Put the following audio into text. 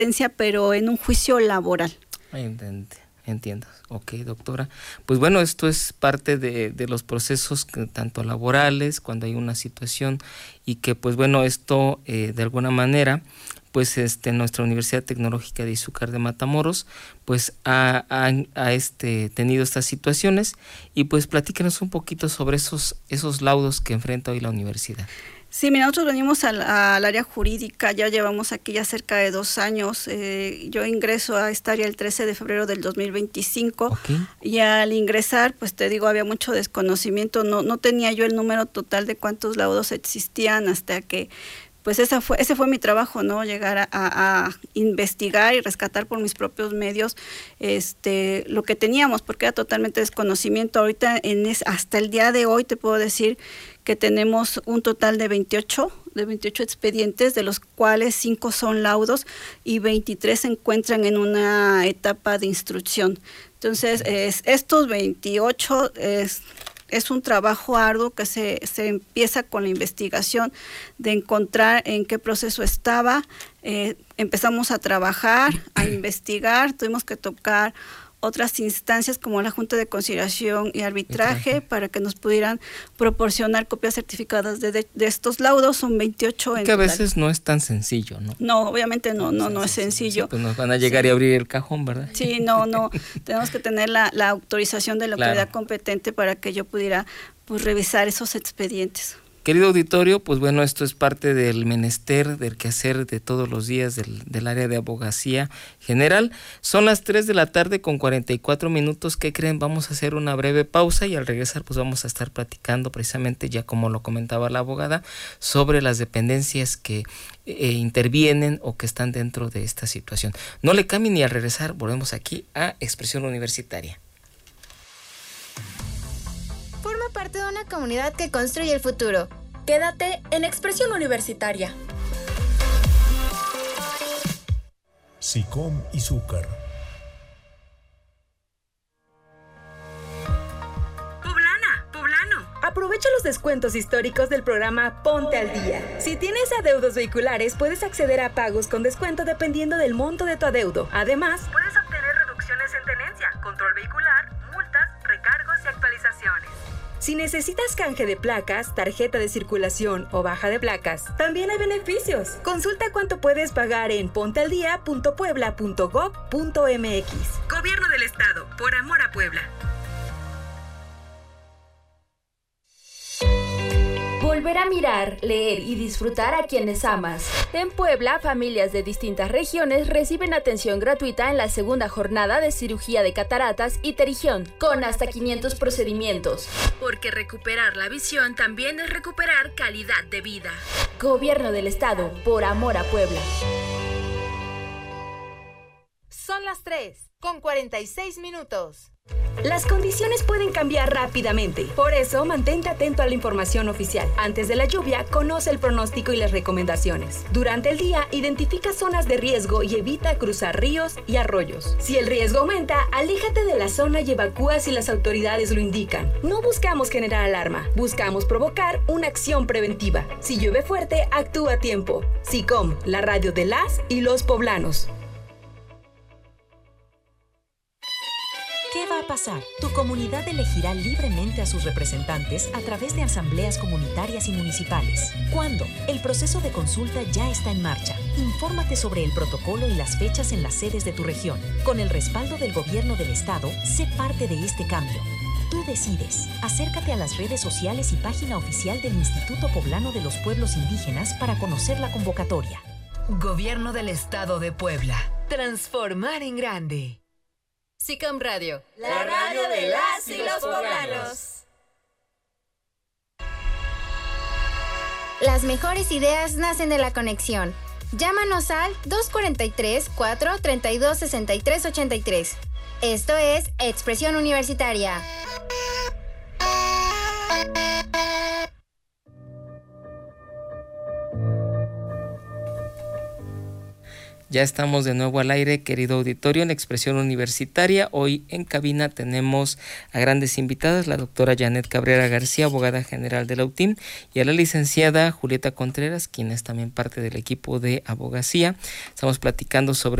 competencia, pero en un juicio laboral. Entiendo. Ok, doctora. Pues bueno, esto es parte de los procesos tanto laborales, cuando hay una situación y que pues bueno, esto de alguna manera, pues nuestra Universidad Tecnológica de Izúcar de Matamoros, pues ha tenido estas situaciones y pues platícanos un poquito sobre esos laudos que enfrenta hoy la universidad. Sí, mira, nosotros venimos al área jurídica, ya llevamos aquí ya cerca de 2 años. Yo ingreso a esta área el 13 de febrero del 2025. Okay. Y al ingresar, pues te digo, había mucho desconocimiento, no tenía yo el número total de cuántos laudos existían hasta que, pues ese fue mi trabajo, ¿no? Llegar a investigar y rescatar por mis propios medios lo que teníamos, porque era totalmente desconocimiento. Ahorita, hasta el día de hoy, te puedo decir que tenemos un total de 28 expedientes, de los cuales 5 son laudos y 23 se encuentran en una etapa de instrucción. Entonces, estos 28 es un trabajo arduo que se empieza con la investigación de encontrar en qué proceso estaba. Empezamos a trabajar, a investigar, tuvimos que tocar otras instancias como la Junta de Conciliación y Arbitraje para que nos pudieran proporcionar copias certificadas de estos laudos. Son 28 en que a total. Veces no es tan sencillo, ¿no? No, obviamente no es sencillo. Sí, pues nos van a llegar y abrir el cajón, ¿verdad? Sí, no, tenemos que tener la autorización de la autoridad competente para que yo pudiera pues revisar esos expedientes. Querido auditorio, pues bueno, esto es parte del menester, del quehacer de todos los días del área de abogacía general. Son las 3 de la tarde con 44 minutos. ¿Qué creen? Vamos a hacer una breve pausa y al regresar pues vamos a estar platicando precisamente, ya como lo comentaba la abogada, sobre las dependencias que intervienen o que están dentro de esta situación. No le cambien y al regresar volvemos aquí a Expresión Universitaria. Forma parte de una comunidad que construye el futuro. Quédate en Expresión Universitaria. SICOM Izúcar. Poblano, aprovecha los descuentos históricos del programa Ponte al Día. Si tienes adeudos vehiculares, puedes acceder a pagos con descuento dependiendo del monto de tu adeudo. Además, puedes obtener reducciones en tenencia, control vehicular, multas, recargos y actualizaciones. Si necesitas canje de placas, tarjeta de circulación o baja de placas, también hay beneficios. Consulta cuánto puedes pagar en pontealdia.puebla.gov.mx. Gobierno del Estado, por amor a Puebla. Volver a mirar, leer y disfrutar a quienes amas. En Puebla, familias de distintas regiones reciben atención gratuita en la segunda jornada de cirugía de cataratas y terigión, con hasta 500 procedimientos. Porque recuperar la visión también es recuperar calidad de vida. Gobierno del Estado, por amor a Puebla. Son las 3 con 46 minutos. Las condiciones pueden cambiar rápidamente, por eso mantente atento a la información oficial. Antes de la lluvia, conoce el pronóstico y las recomendaciones. Durante el día, identifica zonas de riesgo y evita cruzar ríos y arroyos. Si el riesgo aumenta, aléjate de la zona y evacúa si las autoridades lo indican. No buscamos generar alarma, buscamos provocar una acción preventiva. Si llueve fuerte, actúa a tiempo. SICOM, la radio de las y los poblanos. ¿Qué va a pasar? Tu comunidad elegirá libremente a sus representantes a través de asambleas comunitarias y municipales. ¿Cuándo? El proceso de consulta ya está en marcha. Infórmate sobre el protocolo y las fechas en las sedes de tu región. Con el respaldo del Gobierno del Estado, sé parte de este cambio. Tú decides. Acércate a las redes sociales y página oficial del Instituto Poblano de los Pueblos Indígenas para conocer la convocatoria. Gobierno del Estado de Puebla. Transformar en grande. SICOM Radio, la radio de las y los poblanos. Las mejores ideas nacen de la conexión. Llámanos al 243-432-6383. Esto es Expresión Universitaria. Ya estamos de nuevo al aire, querido auditorio, en Expresión Universitaria. Hoy en cabina tenemos a grandes invitadas, la doctora Janet Cabrera García, abogada general de la UTIM, y a la licenciada Julieta Contreras, quien es también parte del equipo de abogacía. Estamos platicando sobre